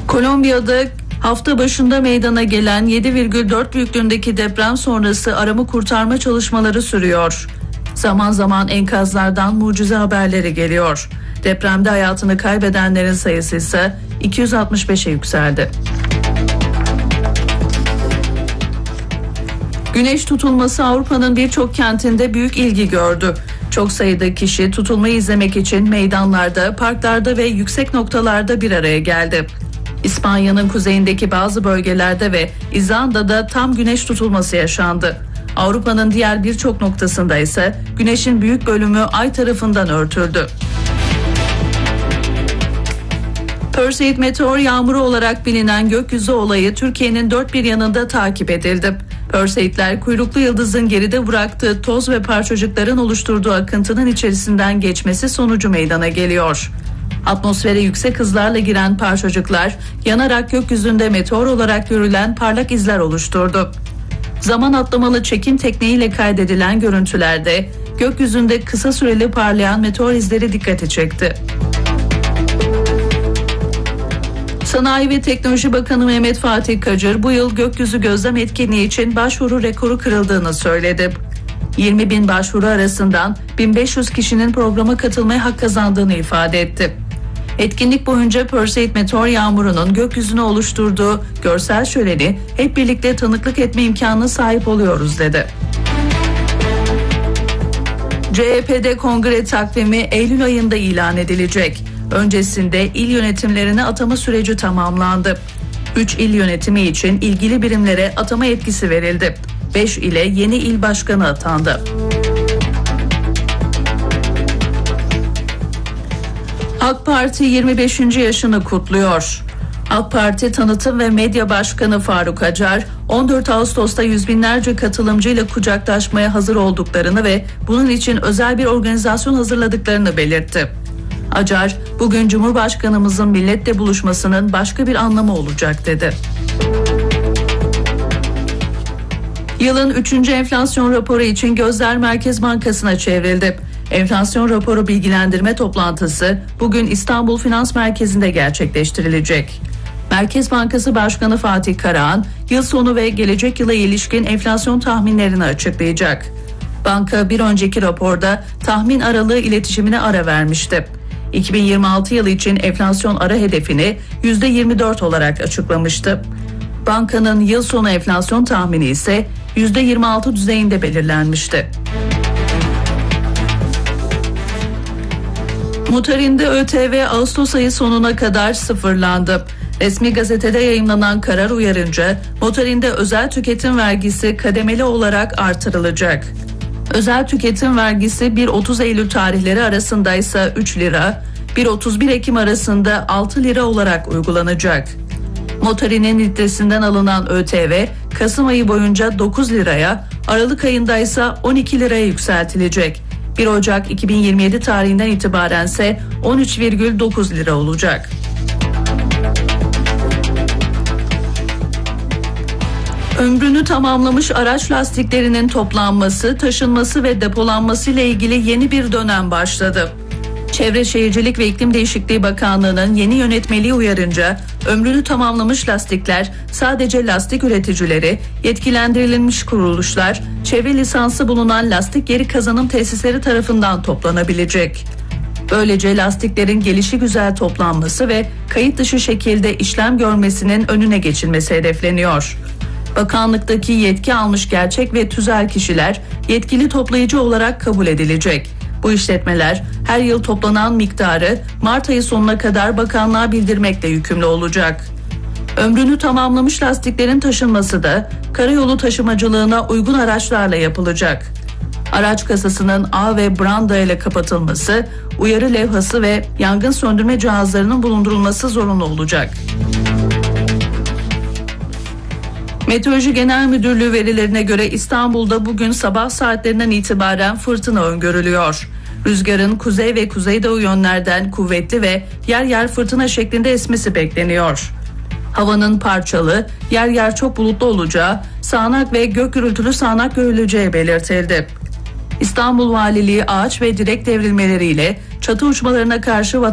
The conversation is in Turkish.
Kolombiya'da hafta başında meydana gelen 7,4 büyüklüğündeki deprem sonrası arama kurtarma çalışmaları sürüyor. Zaman zaman enkazlardan mucize haberleri geliyor. Depremde hayatını kaybedenlerin sayısı ise 265'e yükseldi. Güneş tutulması Avrupa'nın birçok kentinde büyük ilgi gördü. Çok sayıda kişi tutulmayı izlemek için meydanlarda, parklarda ve yüksek noktalarda bir araya geldi. İspanya'nın kuzeyindeki bazı bölgelerde ve İzlanda'da tam güneş tutulması yaşandı. Avrupa'nın diğer birçok noktasında ise güneşin büyük bölümü ay tarafından örtüldü. Perseid meteor yağmuru olarak bilinen gökyüzü olayı Türkiye'nin dört bir yanında takip edildi. Perseidler kuyruklu yıldızın geride bıraktığı toz ve parçacıkların oluşturduğu akıntının içerisinden geçmesi sonucu meydana geliyor. Atmosfere yüksek hızlarla giren parçacıklar yanarak gökyüzünde meteor olarak görülen parlak izler oluşturdu. Zaman atlamalı çekim tekniğiyle kaydedilen görüntülerde gökyüzünde kısa süreli parlayan meteor izleri dikkati çekti. Sanayi ve Teknoloji Bakanı Mehmet Fatih Kacır bu yıl gökyüzü gözlem etkinliği için başvuru rekoru kırıldığını söyledi. 20.000 başvuru arasından 1.500 kişinin programa katılmaya hak kazandığını ifade etti. Etkinlik boyunca Perseid meteor yağmurunun gökyüzüne oluşturduğu görsel şöleni hep birlikte tanıklık etme imkanına sahip oluyoruz dedi. CHP'de kongre takvimi Eylül ayında ilan edilecek. Öncesinde il yönetimlerine atama süreci tamamlandı. 3 il yönetimi için ilgili birimlere atama yetkisi verildi. 5 ile yeni il başkanı atandı. AK Parti 25. yaşını kutluyor. AK Parti Tanıtım ve Medya Başkanı Faruk Acar, 14 Ağustos'ta yüz binlerce katılımcıyla kucaklaşmaya hazır olduklarını ve bunun için özel bir organizasyon hazırladıklarını belirtti. Acar, bugün Cumhurbaşkanımızın milletle buluşmasının başka bir anlamı olacak dedi. Yılın 3. enflasyon raporu için gözler Merkez Bankası'na çevrildi. Enflasyon raporu bilgilendirme toplantısı bugün İstanbul Finans Merkezi'nde gerçekleştirilecek. Merkez Bankası Başkanı Fatih Karahan, yıl sonu ve gelecek yıla ilişkin enflasyon tahminlerini açıklayacak. Banka bir önceki raporda tahmin aralığı iletişimine ara vermişti. 2026 yılı için enflasyon ara hedefini %24 olarak açıklamıştı. Bankanın yıl sonu enflasyon tahmini ise %26 düzeyinde belirlenmişti. Mutarinde ÖTV Ağustos ayı sonuna kadar sıfırlandı. Resmi gazetede yayımlanan karar uyarınca mutarinde özel tüketim vergisi kademeli olarak artırılacak. Özel tüketim vergisi 1-30 Eylül tarihleri arasında ise 3 lira, 1-31 Ekim arasında 6 lira olarak uygulanacak. Motorinin litresinden alınan ÖTV Kasım ayı boyunca 9 liraya, Aralık ayında ise 12 liraya yükseltilecek. 1 Ocak 2027 tarihinden itibaren ise 13,9 lira olacak. Ömrünü tamamlamış araç lastiklerinin toplanması, taşınması ve depolanması ile ilgili yeni bir dönem başladı. Çevre Şehircilik ve İklim Değişikliği Bakanlığı'nın yeni yönetmeliği uyarınca ömrünü tamamlamış lastikler sadece lastik üreticileri, yetkilendirilmiş kuruluşlar, çevre lisansı bulunan lastik geri kazanım tesisleri tarafından toplanabilecek. Böylece lastiklerin gelişigüzel toplanması ve kayıt dışı şekilde işlem görmesinin önüne geçilmesi hedefleniyor. Bakanlıktaki yetki almış gerçek ve tüzel kişiler yetkili toplayıcı olarak kabul edilecek. Bu işletmeler her yıl toplanan miktarı Mart ayı sonuna kadar bakanlığa bildirmekle yükümlü olacak. Ömrünü tamamlamış lastiklerin taşınması da karayolu taşımacılığına uygun araçlarla yapılacak. Araç kasasının ağ ve branda ile kapatılması, uyarı levhası ve yangın söndürme cihazlarının bulundurulması zorunlu olacak. Meteoroloji Genel Müdürlüğü verilerine göre İstanbul'da bugün sabah saatlerinden itibaren fırtına öngörülüyor. Rüzgarın kuzey ve kuzeydoğu yönlerden kuvvetli ve yer yer fırtına şeklinde esmesi bekleniyor. Havanın parçalı, yer yer çok bulutlu olacağı, sağanak ve gök gürültülü sağanak görüleceği belirtildi. İstanbul Valiliği ağaç ve direk devrilmeleriyle çatı uçmalarına karşı